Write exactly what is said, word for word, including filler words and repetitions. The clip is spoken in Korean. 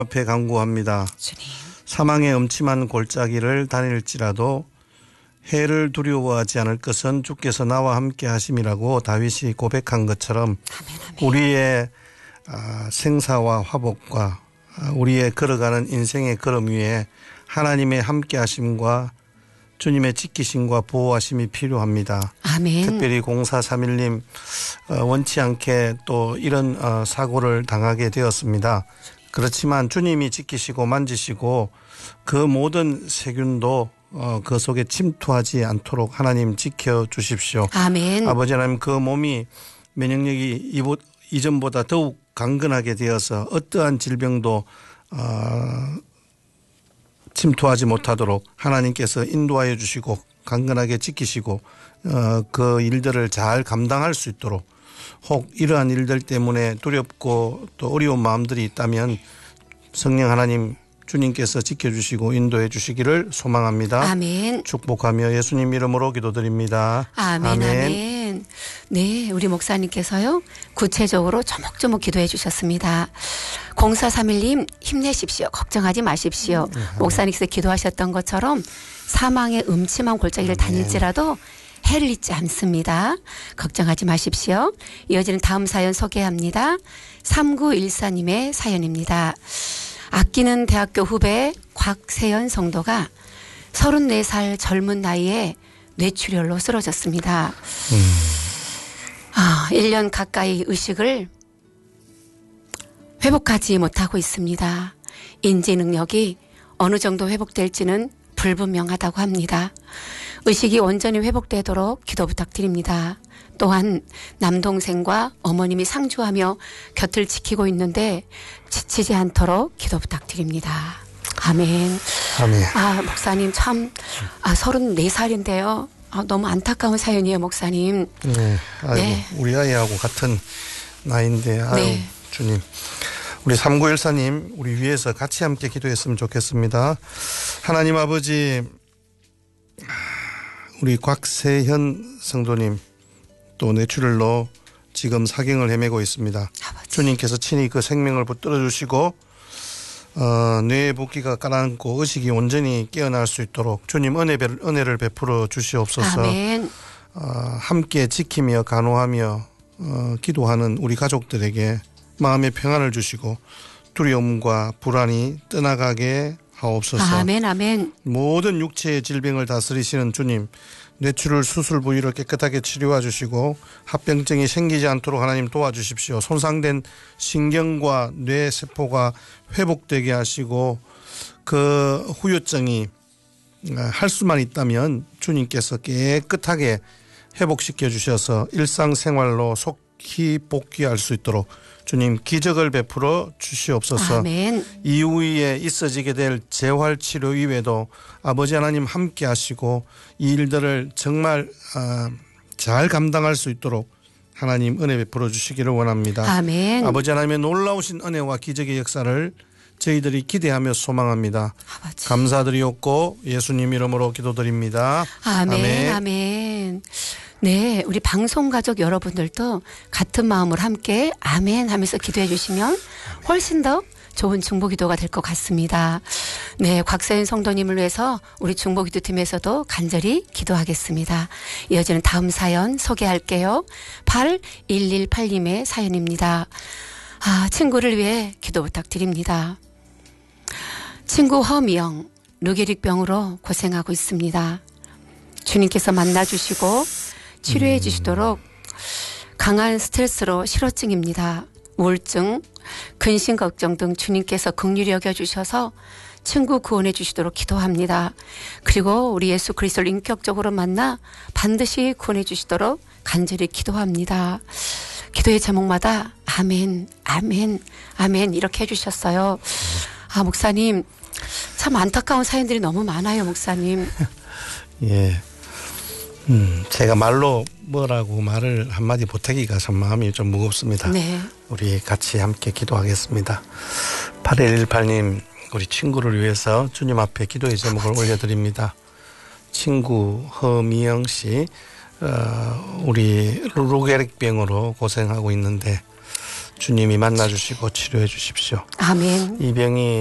앞에 간구합니다. 주님. 사망의 음침한 골짜기를 다닐지라도 해를 두려워하지 않을 것은 주께서 나와 함께 하심이라고 다윗이 고백한 것처럼 아멘, 아멘. 우리의 생사와 화복과 우리의 걸어가는 인생의 걸음 위에 하나님의 함께 하심과 주님의 지키심과 보호하심이 필요합니다. 아멘. 특별히 공사삼일 님 원치 않게 또 이런 사고를 당하게 되었습니다. 그렇지만 주님이 지키시고 만지시고 그 모든 세균도 그 속에 침투하지 않도록 하나님 지켜주십시오. 아멘. 아버지 하나님, 그 몸이 면역력이 이전보다 더욱 강건하게 되어서 어떠한 질병도 침투하지 못하도록 하나님께서 인도하여 주시고 강건하게 지키시고 어, 그 일들을 잘 감당할 수 있도록, 혹 이러한 일들 때문에 두렵고 또 어려운 마음들이 있다면 성령 하나님 주님께서 지켜주시고 인도해 주시기를 소망합니다. 아멘. 축복하며 예수님 이름으로 기도드립니다. 아멘, 아멘. 아멘. 네, 우리 목사님께서요 구체적으로 조목조목 기도해 주셨습니다. 공사삼일 님 힘내십시오. 걱정하지 마십시오. 네, 목사님께서 기도하셨던 것처럼 사망의 음침한 골짜기를 아멘. 다닐지라도 해를 잊지 않습니다. 걱정하지 마십시오. 이어지는 다음 사연 소개합니다. 삼구일사 님의 사연입니다. 아끼는 대학교 후배 곽세연 성도가 서른네 살 젊은 나이에 뇌출혈로 쓰러졌습니다. 음. 아, 일 년 가까이 의식을 회복하지 못하고 있습니다. 인지 능력이 어느 정도 회복될지는 불분명하다고 합니다. 의식이 온전히 회복되도록 기도 부탁드립니다. 또한 남동생과 어머님이 상주하며 곁을 지키고 있는데 지치지 않도록 기도 부탁드립니다. 아멘. 아멘. 아, 목사님 참, 아, 서른네 살인데요. 아, 너무 안타까운 사연이에요, 목사님. 네. 아이고, 네. 우리 아이하고 같은 나이인데, 아유, 네. 주님. 우리 삼구일사 님, 우리 위에서 같이 함께 기도했으면 좋겠습니다. 하나님 아버지, 우리 곽세현 성도님, 또 뇌출혈로 지금 사경을 헤매고 있습니다. 아버지. 주님께서 친히 그 생명을 붙들어 주시고 어, 뇌의 붓기가 가라앉고 의식이 온전히 깨어날 수 있도록 주님 은혜, 은혜를 베풀어 주시옵소서. 아멘. 어, 함께 지키며 간호하며 어, 기도하는 우리 가족들에게 마음의 평안을 주시고 두려움과 불안이 떠나가게 하옵소서. 아멘, 아멘. 모든 육체의 질병을 다스리시는 주님, 뇌출혈 수술 부위를 깨끗하게 치료해 주시고 합병증이 생기지 않도록 하나님 도와주십시오. 손상된 신경과 뇌세포가 회복되게 하시고 그 후유증이 할 수만 있다면 주님께서 깨끗하게 회복시켜 주셔서 일상생활로 속히 복귀할 수 있도록 주님 기적을 베풀어 주시옵소서. 아멘. 이후에 있어지게 될 재활치료 이외에도 아버지 하나님 함께 하시고 이 일들을 정말 잘 감당할 수 있도록 하나님 은혜 베풀어 주시기를 원합니다. 아멘. 아버지 하나님의 놀라우신 은혜와 기적의 역사를 저희들이 기대하며 소망합니다. 아버지. 감사드리옵고 예수님 이름으로 기도드립니다. 아멘, 아멘. 아멘. 네, 우리 방송가족 여러분들도 같은 마음으로 함께 아멘 하면서 기도해 주시면 훨씬 더 좋은 중보기도가 될 것 같습니다. 네, 곽세윤 성도님을 위해서 우리 중보기도팀에서도 간절히 기도하겠습니다. 이어지는 다음 사연 소개할게요. 팔일일팔 님의 사연입니다. 아, 친구를 위해 기도 부탁드립니다. 친구 허미영, 류계릭병으로 고생하고 있습니다. 주님께서 만나주시고 치료해 주시도록 강한 스트레스로 실어증입니다. 우울증, 근심 걱정 등 주님께서 긍휼히 여겨주셔서 친구 구원해 주시도록 기도합니다. 그리고 우리 예수 그리스도를 인격적으로 만나 반드시 구원해 주시도록 간절히 기도합니다. 기도의 제목마다 아멘, 아멘, 아멘 이렇게 해주셨어요. 아, 목사님 참 안타까운 사연들이 너무 많아요, 목사님. 예. 음, 제가 말로 뭐라고 말을 한마디 보태기가 참 마음이 좀 무겁습니다. 네. 우리 같이 함께 기도하겠습니다. 팔일일팔 님, 우리 친구를 위해서 주님 앞에 기도의 제목을 아버지. 올려드립니다. 친구 허미영 씨, 어, 우리 루게릭병으로 고생하고 있는데 주님이 만나주시고 치료해 주십시오. 아멘. 이 병이